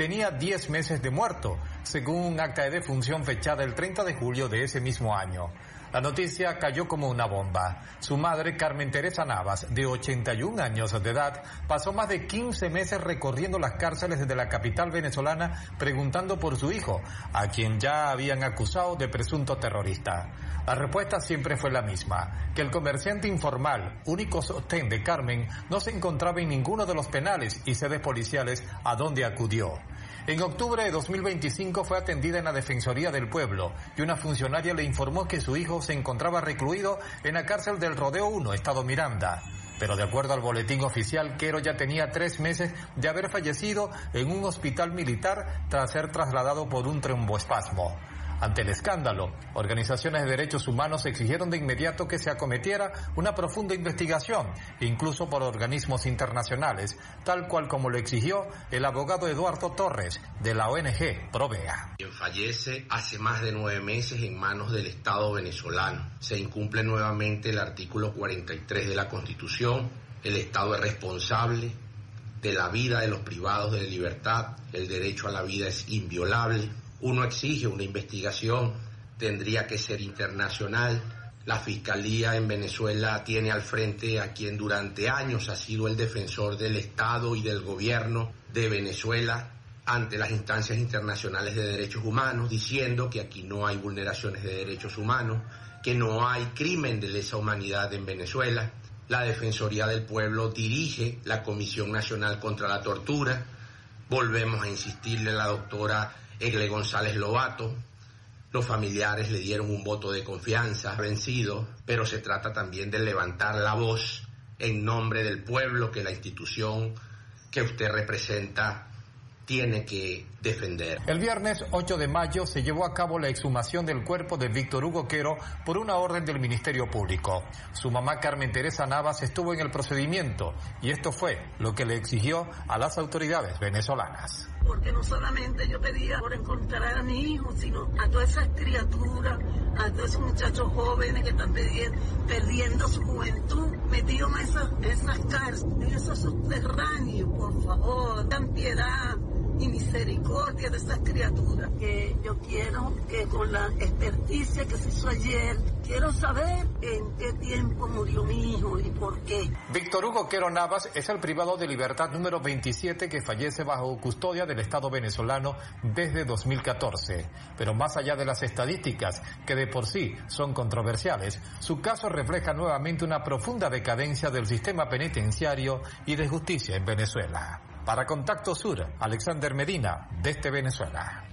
tenía 10 meses de muerto, según un acta de defunción fechada el 30 de julio de ese mismo año. La noticia cayó como una bomba. Su madre, Carmen Teresa Navas, de 81 años de edad, pasó más de 15 meses recorriendo las cárceles de la capital venezolana preguntando por su hijo, a quien ya habían acusado de presunto terrorista. La respuesta siempre fue la misma, que el comerciante informal, único sostén de Carmen, no se encontraba en ninguno de los penales y sedes policiales a donde acudió. En octubre de 2025 fue atendida en la Defensoría del Pueblo y una funcionaria le informó que su hijo se encontraba recluido en la cárcel del Rodeo 1, Estado Miranda. Pero de acuerdo al boletín oficial, Quero ya tenía 3 meses de haber fallecido en un hospital militar tras ser trasladado por un tromboespasmo. Ante el escándalo, organizaciones de derechos humanos exigieron de inmediato que se acometiera una profunda investigación, incluso por organismos internacionales, tal cual como lo exigió el abogado Eduardo Torres, de la ONG Provea. Quien fallece hace más de 9 meses en manos del Estado venezolano. Se incumple nuevamente el artículo 43 de la Constitución. El Estado es responsable de la vida de los privados de libertad. El derecho a la vida es inviolable. Uno exige una investigación, tendría que ser internacional. La Fiscalía en Venezuela tiene al frente a quien durante años ha sido el defensor del Estado y del gobierno de Venezuela ante las instancias internacionales de derechos humanos, diciendo que aquí no hay vulneraciones de derechos humanos, que no hay crimen de lesa humanidad en Venezuela. La Defensoría del Pueblo dirige la Comisión Nacional contra la Tortura. Volvemos a insistirle a la doctora Egle González Lobato. Los familiares le dieron un voto de confianza vencido, pero se trata también de levantar la voz en nombre del pueblo que la institución que usted representa tiene que defender. El viernes 8 de mayo se llevó a cabo la exhumación del cuerpo de Víctor Hugo Quero por una orden del Ministerio Público. Su mamá Carmen Teresa Navas estuvo en el procedimiento y esto fue lo que le exigió a las autoridades venezolanas. Porque no solamente yo pedía por encontrar a mi hijo, sino a todas esas criaturas, a todos esos muchachos jóvenes que están perdiendo su juventud, metidos en esas cárceles, en esos subterráneos. Por favor, dan piedad y misericordia de esas criaturas. Que yo quiero que con la experticia que se hizo ayer, quiero saber en qué tiempo murió mi hijo y por qué. Víctor Hugo Quero Navas es el privado de libertad número 27 que fallece bajo custodia del Estado venezolano desde 2014. Pero más allá de las estadísticas, que de por sí son controversiales, su caso refleja nuevamente una profunda decadencia del sistema penitenciario y de justicia en Venezuela. Para Contacto Sur, Alexander Medina, desde Venezuela.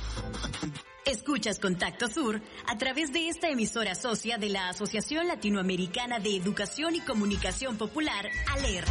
Escuchas Contacto Sur a través de esta emisora socia de la Asociación Latinoamericana de Educación y Comunicación Popular, ALER.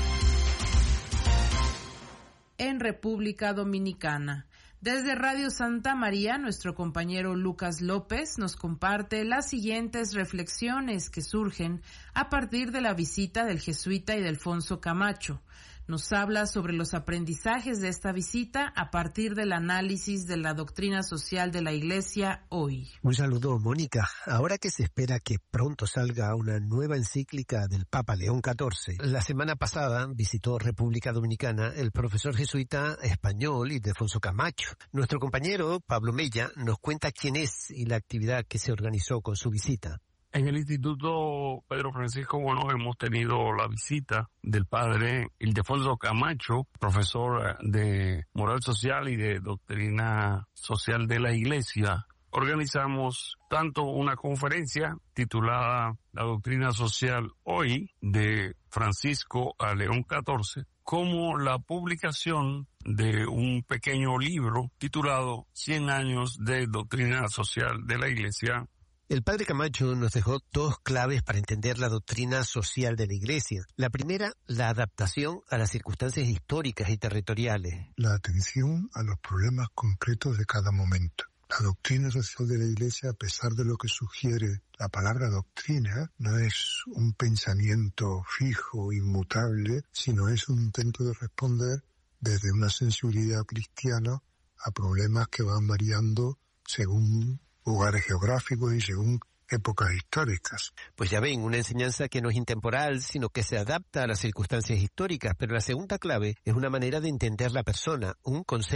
En República Dominicana. Desde Radio Santa María, nuestro compañero Lucas López nos comparte las siguientes reflexiones que surgen a partir de la visita del jesuita Ildefonso Camacho. Nos habla sobre los aprendizajes de esta visita a partir del análisis de la doctrina social de la Iglesia hoy. Un saludo, Mónica. Ahora que se espera que pronto salga una nueva encíclica del Papa León XIV, la semana pasada visitó República Dominicana el profesor jesuita español Ildefonso Camacho. Nuestro compañero Pablo Mella nos cuenta quién es y la actividad que se organizó con su visita. En el Instituto Pedro Francisco Bono hemos tenido la visita del padre Ildefonso Camacho, profesor de Moral Social y de Doctrina Social de la Iglesia. Organizamos tanto una conferencia titulada La Doctrina Social Hoy, de Francisco a León XIV, como la publicación de un pequeño libro titulado 100 años de Doctrina Social de la Iglesia. El padre Camacho nos dejó 2 claves para entender la doctrina social de la Iglesia. La primera, la adaptación a las circunstancias históricas y territoriales. La atención a los problemas concretos de cada momento. La doctrina social de la Iglesia, a pesar de lo que sugiere la palabra doctrina, no es un pensamiento fijo, inmutable, sino es un intento de responder desde una sensibilidad cristiana a problemas que van variando según lugares geográficos y según épocas históricas. Pues ya ven, una enseñanza que no es intemporal, sino que se adapta a las circunstancias históricas, pero la segunda clave es una manera de entender la persona, un concepto